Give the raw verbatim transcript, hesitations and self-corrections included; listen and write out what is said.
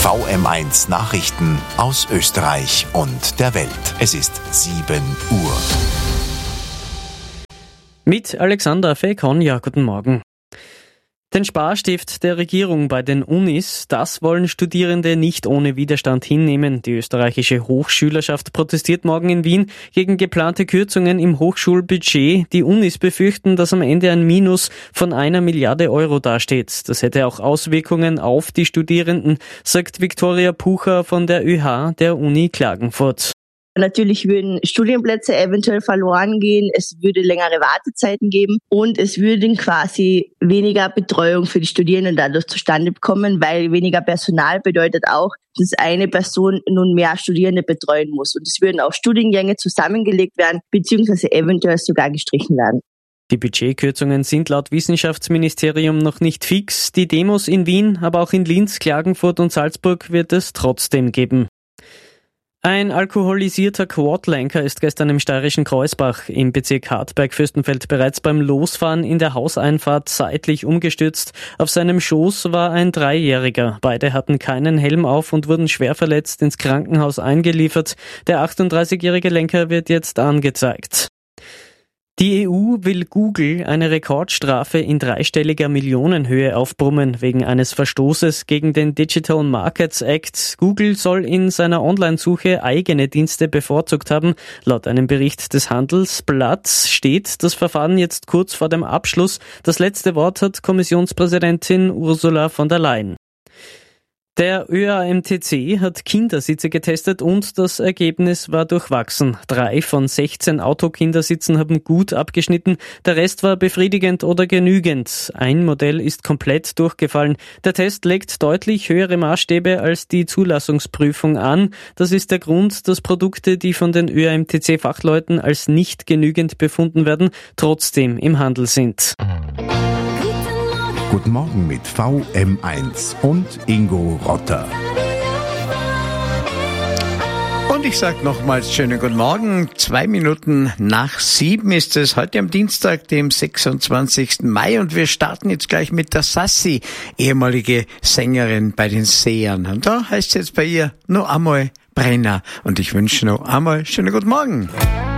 V M eins Nachrichten aus Österreich und der Welt. Es ist sieben Uhr. Mit Alexander Fekonja, guten Morgen. Den Sparstift der Regierung bei den Unis, das wollen Studierende nicht ohne Widerstand hinnehmen. Die österreichische Hochschülerschaft protestiert morgen in Wien gegen geplante Kürzungen im Hochschulbudget. Die Unis befürchten, dass am Ende ein Minus von einer Milliarde Euro dasteht. Das hätte auch Auswirkungen auf die Studierenden, sagt Viktoria Pucher von der Ö H der Uni Klagenfurt. Natürlich würden Studienplätze eventuell verloren gehen, es würde längere Wartezeiten geben und es würden quasi weniger Betreuung für die Studierenden dadurch zustande kommen, weil weniger Personal bedeutet auch, dass eine Person nun mehr Studierende betreuen muss. Und es würden auch Studiengänge zusammengelegt werden, beziehungsweise eventuell sogar gestrichen werden. Die Budgetkürzungen sind laut Wissenschaftsministerium noch nicht fix. Die Demos in Wien, aber auch in Linz, Klagenfurt und Salzburg wird es trotzdem geben. Ein alkoholisierter Quadlenker ist gestern im steirischen Kreuzbach im Bezirk Hartberg-Fürstenfeld bereits beim Losfahren in der Hauseinfahrt seitlich umgestürzt. Auf seinem Schoß war ein Dreijähriger. Beide hatten keinen Helm auf und wurden schwer verletzt ins Krankenhaus eingeliefert. Der achtunddreißigjährige Lenker wird jetzt angezeigt. Die E U will Google eine Rekordstrafe in dreistelliger Millionenhöhe aufbrummen wegen eines Verstoßes gegen den Digital Markets Act. Google soll in seiner Online-Suche eigene Dienste bevorzugt haben. Laut einem Bericht des Handelsblatts steht das Verfahren jetzt kurz vor dem Abschluss. Das letzte Wort hat Kommissionspräsidentin Ursula von der Leyen. Der Ö A M T C hat Kindersitze getestet und das Ergebnis war durchwachsen. Drei von sechzehn Autokindersitzen haben gut abgeschnitten, der Rest war befriedigend oder genügend. Ein Modell ist komplett durchgefallen. Der Test legt deutlich höhere Maßstäbe als die Zulassungsprüfung an. Das ist der Grund, dass Produkte, die von den Ö A M T C-Fachleuten als nicht genügend befunden werden, trotzdem im Handel sind. Guten Morgen mit V M eins und Ingo Rotter. Und ich sage nochmals schönen guten Morgen. Zwei Minuten nach sieben ist es heute am Dienstag, dem sechsundzwanzigsten Mai. Und wir starten jetzt gleich mit der Sassi, ehemalige Sängerin bei den Sehern. Und da heißt es jetzt bei ihr noch einmal Brenner. Und ich wünsche noch einmal schönen guten Morgen.